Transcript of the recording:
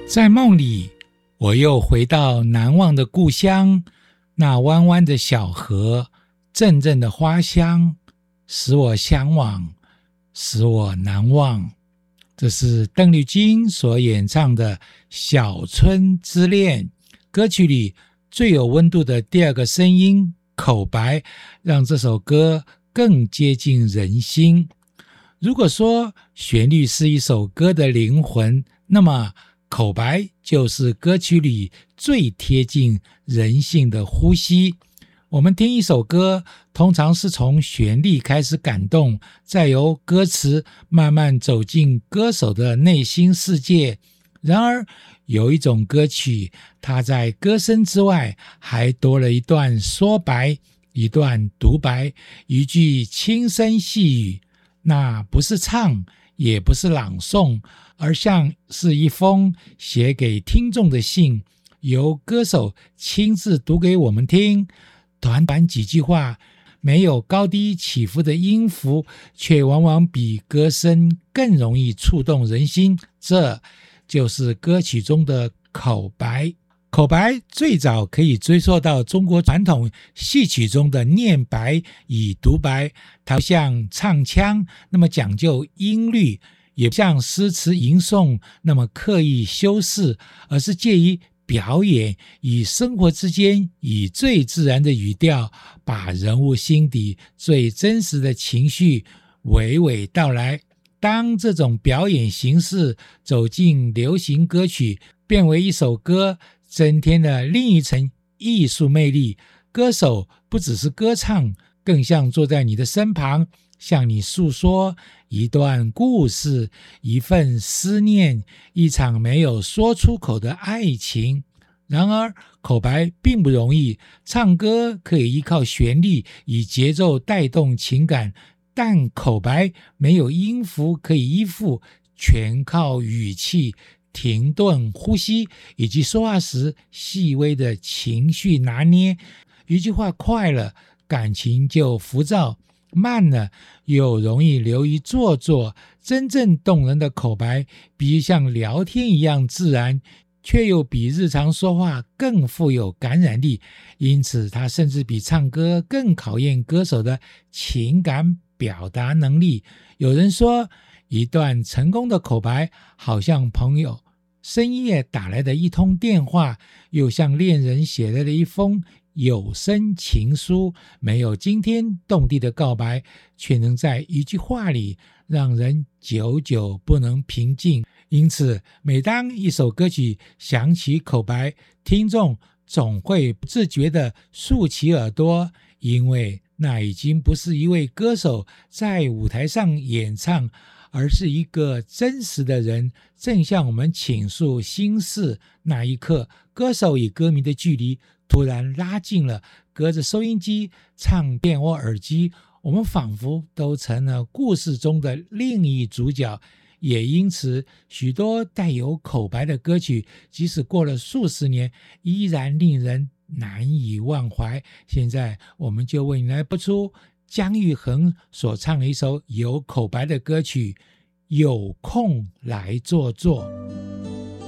在梦里，我又回到难忘的故乡，那弯弯的小河，阵阵的花香，使我向往，使我难忘。这是邓丽君所演唱的《小村之恋》，歌曲里最有温度的第二个声音口白，让这首歌更接近人心。如果说旋律是一首歌的灵魂，那么口白就是歌曲里最贴近人性的呼吸。我们听一首歌，通常是从旋律开始感动，再由歌词慢慢走进歌手的内心世界。然而，有一种歌曲，它在歌声之外，还多了一段说白，一段独白，一句轻声细语。那不是唱，也不是朗诵，而像是一封写给听众的信，由歌手亲自读给我们听。短短几句话，没有高低起伏的音符，却往往比歌声更容易触动人心。这就是歌曲中的口白。口白最早可以追溯到中国传统戏曲中的念白与独白，它不像唱腔那么讲究音律，也不像诗词吟诵那么刻意修饰，而是介于表演与生活之间，以最自然的语调，把人物心底最真实的情绪娓娓道来。当这种表演形式走进流行歌曲，变为一首歌，增添了另一层艺术魅力。歌手不只是歌唱，更像坐在你的身旁，向你诉说一段故事，一份思念，一场没有说出口的爱情。然而，口白并不容易，唱歌可以依靠旋律与节奏带动情感，但口白没有音符可以依附，全靠语气、停顿、呼吸以及说话时细微的情绪拿捏。一句话快了，感情就浮躁；慢了，又容易流于做作。真正动人的口白，比像聊天一样自然，却又比日常说话更富有感染力，因此它甚至比唱歌更考验歌手的情感表达能力。有人说，一段成功的口白好像朋友深夜打来的一通电话，又像恋人写来的一封有声情书，没有惊天动地的告白，却能在一句话里让人久久不能平静。因此，每当一首歌曲响起口白，听众总会不自觉地竖起耳朵，因为那已经不是一位歌手在舞台上演唱，而是一个真实的人正向我们倾诉心事。那一刻，歌手与歌迷的距离突然拉近了，隔着收音机、唱片或耳机，我们仿佛都成了故事中的另一主角。也因此，许多带有口白的歌曲，即使过了数十年，依然令人难以忘怀。现在我们就为你来播出姜育恒所唱的一首有口白的歌曲《有空来坐坐》。